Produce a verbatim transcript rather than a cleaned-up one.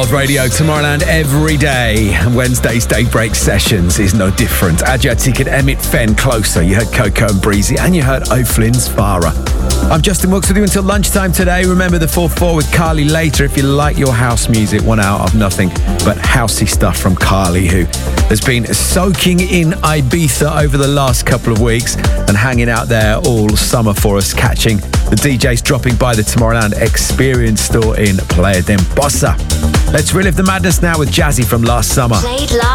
Radio Tomorrowland every day. Wednesday's Daybreak Sessions is no different. Adriatic and Emmett Fenn Closer. You heard Coco and Breezy, and you heard O'Flynn's Farah. I'm Justin Wilkes with you until lunchtime today. Remember the four four with Carly later. If you like your house music, one hour of nothing but housey stuff from Carly, who has been soaking in Ibiza over the last couple of weeks and hanging out there all summer for us, catching the D Js dropping by the Tomorrowland Experience store in Playa d'Embosa. Let's relive the madness now with Jazzy from last summer. Played last